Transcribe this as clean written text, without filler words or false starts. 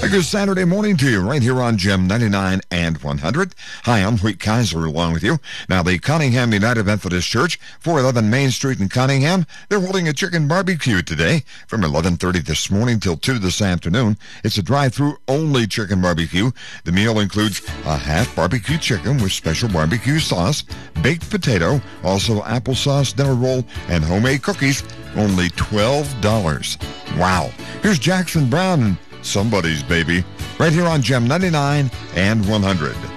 A good Saturday morning to you right here on Gem 99 and 100. Hi, I'm Wheat Kaiser along with you. Now, the Cunningham United Methodist Church, 411 Main Street in Cunningham, they're holding a chicken barbecue today from 11:30 this morning till 2 this afternoon. It's a drive-through only chicken barbecue. The meal includes a half barbecue chicken with special barbecue sauce, baked potato, also applesauce dinner roll, and homemade cookies. Only $12. Wow. Here's Jackson Brown and Somebody's Baby, right here on Gem 99 and 100.